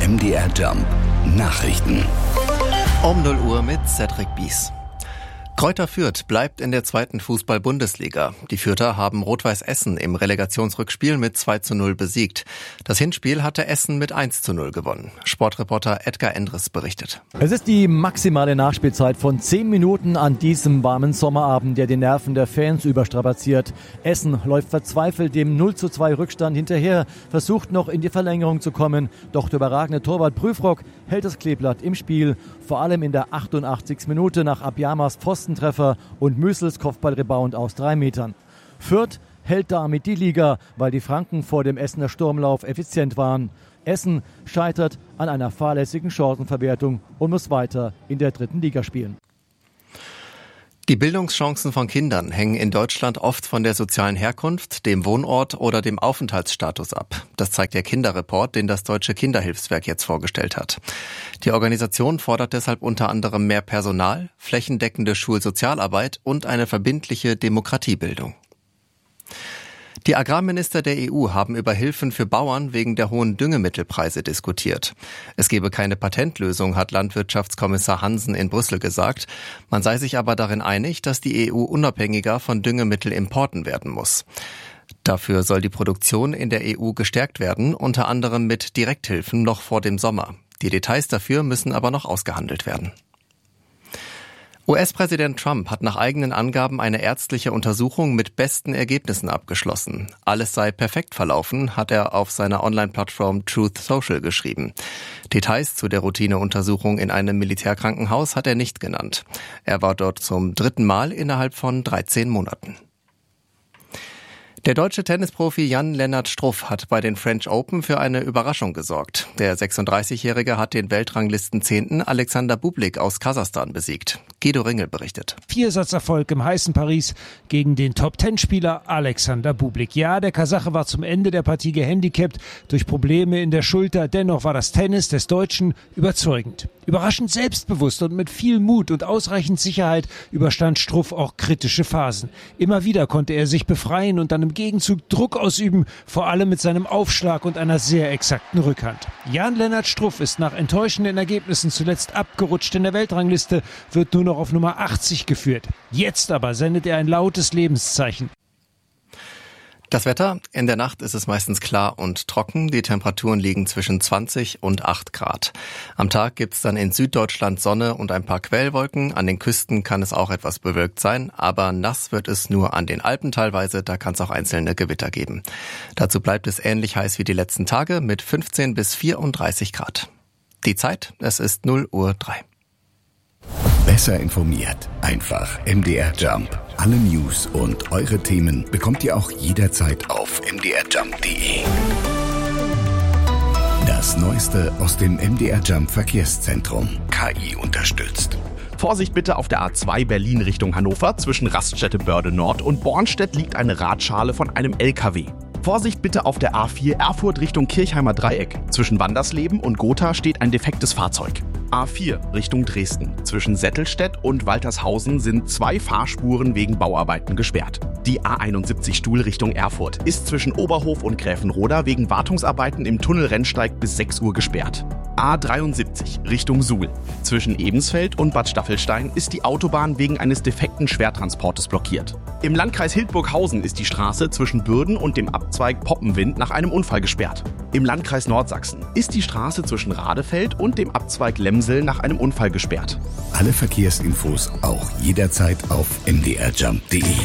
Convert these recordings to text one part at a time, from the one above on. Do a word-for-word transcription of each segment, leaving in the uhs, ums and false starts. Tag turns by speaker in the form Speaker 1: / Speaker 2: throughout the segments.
Speaker 1: M D R Jump Nachrichten.
Speaker 2: Um null Uhr mit Cedric Bies. Greuther Fürth bleibt in der zweiten Fußball-Bundesliga. Die Fürther haben Rot-Weiß Essen im Relegationsrückspiel mit zwei zu null besiegt. Das Hinspiel hatte Essen mit eins zu null gewonnen. Sportreporter Edgar Endres berichtet.
Speaker 3: Es ist die maximale Nachspielzeit von zehn Minuten an diesem warmen Sommerabend, der die Nerven der Fans überstrapaziert. Essen läuft verzweifelt dem null zu zwei Rückstand hinterher, versucht noch in die Verlängerung zu kommen. Doch der überragende Torwart Prüfrock hält das Kleeblatt im Spiel. Vor allem in der achtundachtzigsten Minute nach Abyamas Pfostentreffer und Müssels Kopfballrebound aus drei Metern. Fürth hält damit die Liga, weil die Franken vor dem Essener Sturmlauf effizient waren. Essen scheitert an einer fahrlässigen Chancenverwertung und muss weiter in der dritten Liga spielen.
Speaker 2: Die Bildungschancen von Kindern hängen in Deutschland oft von der sozialen Herkunft, dem Wohnort oder dem Aufenthaltsstatus ab. Das zeigt der Kinderreport, den das Deutsche Kinderhilfswerk jetzt vorgestellt hat. Die Organisation fordert deshalb unter anderem mehr Personal, flächendeckende Schulsozialarbeit und eine verbindliche Demokratiebildung. Die Agrarminister der E U haben über Hilfen für Bauern wegen der hohen Düngemittelpreise diskutiert. Es gebe keine Patentlösung, hat Landwirtschaftskommissar Hansen in Brüssel gesagt. Man sei sich aber darin einig, dass die E U unabhängiger von Düngemittelimporten werden muss. Dafür soll die Produktion in der E U gestärkt werden, unter anderem mit Direkthilfen noch vor dem Sommer. Die Details dafür müssen aber noch ausgehandelt werden. U S-Präsident Trump hat nach eigenen Angaben eine ärztliche Untersuchung mit besten Ergebnissen abgeschlossen. Alles sei perfekt verlaufen, hat er auf seiner Online-Plattform Truth Social geschrieben. Details zu der Routineuntersuchung in einem Militärkrankenhaus hat er nicht genannt. Er war dort zum dritten Mal innerhalb von dreizehn Monaten. Der deutsche Tennisprofi Jan-Lennart Struff hat bei den French Open für eine Überraschung gesorgt. Der sechsunddreißigjährige hat den Weltranglistenzehnten Alexander Bublik aus Kasachstan besiegt. Guido Ringel berichtet.
Speaker 4: Viersatzerfolg im heißen Paris gegen den Top-Ten-Spieler Alexander Bublik. Ja, der Kasache war zum Ende der Partie gehandicapt durch Probleme in der Schulter. Dennoch war das Tennis des Deutschen überzeugend. Überraschend selbstbewusst und mit viel Mut und ausreichend Sicherheit überstand Struff auch kritische Phasen. Immer wieder konnte er sich befreien und dann im Gegenzug Druck ausüben, vor allem mit seinem Aufschlag und einer sehr exakten Rückhand. Jan-Lennart Struff ist nach enttäuschenden Ergebnissen zuletzt abgerutscht in der Weltrangliste, wird nur noch auf Nummer achtzig geführt. Jetzt aber sendet er ein lautes Lebenszeichen.
Speaker 2: Das Wetter: In der Nacht ist es meistens klar und trocken. Die Temperaturen liegen zwischen zwanzig und acht Grad. Am Tag gibt's dann in Süddeutschland Sonne und ein paar Quellwolken. An den Küsten kann es auch etwas bewölkt sein, aber nass wird es nur an den Alpen teilweise. Da kann es auch einzelne Gewitter geben. Dazu bleibt es ähnlich heiß wie die letzten Tage mit fünfzehn bis vierunddreißig Grad. Die Zeit: Es ist null Uhr drei.
Speaker 1: Besser informiert. Einfach M D R Jump. Alle News und eure Themen bekommt ihr auch jederzeit auf m d r jump punkt d e. Das Neueste aus dem M D R Jump Verkehrszentrum. K I unterstützt.
Speaker 5: Vorsicht bitte auf der A zwei Berlin Richtung Hannover. Zwischen Raststätte Börde Nord und Bornstedt liegt eine Radschale von einem L K W. Vorsicht bitte auf der A vier Erfurt Richtung Kirchheimer Dreieck. Zwischen Wandersleben und Gotha steht ein defektes Fahrzeug. A vier Richtung Dresden. Zwischen Settelstedt und Waltershausen sind zwei Fahrspuren wegen Bauarbeiten gesperrt. Die A einundsiebzig Stuhl Richtung Erfurt ist zwischen Oberhof und Gräfenroda wegen Wartungsarbeiten im Tunnel Rennsteig bis sechs Uhr gesperrt. A dreiundsiebzig Richtung Suhl. Zwischen Ebensfeld und Bad Staffelstein ist die Autobahn wegen eines defekten Schwertransportes blockiert. Im Landkreis Hildburghausen ist die Straße zwischen Bürden und dem Abzweig Poppenwind nach einem Unfall gesperrt. Im Landkreis Nordsachsen ist die Straße zwischen Radefeld und dem Abzweig Lemsel nach einem Unfall gesperrt.
Speaker 1: Alle Verkehrsinfos auch jederzeit auf m d r jump punkt d e.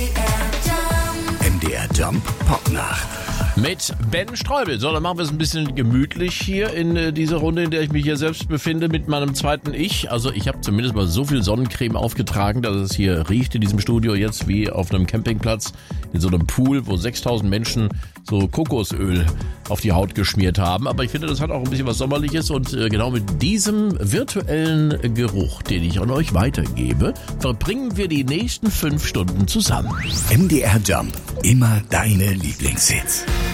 Speaker 1: M D R Jump Popnacht.
Speaker 6: Mit Ben Streubel. So, dann machen wir es ein bisschen gemütlich hier in äh, dieser Runde, in der ich mich hier selbst befinde mit meinem zweiten Ich. Also ich habe zumindest mal so viel Sonnencreme aufgetragen, dass es hier riecht in diesem Studio jetzt wie auf einem Campingplatz in so einem Pool, wo sechstausend Menschen so Kokosöl auf die Haut geschmiert haben. Aber ich finde, das hat auch ein bisschen was Sommerliches und äh, genau mit diesem virtuellen Geruch, den ich an euch weitergebe, verbringen wir die nächsten fünf Stunden zusammen.
Speaker 1: M D R Jump. Immer deine Lieblingshits.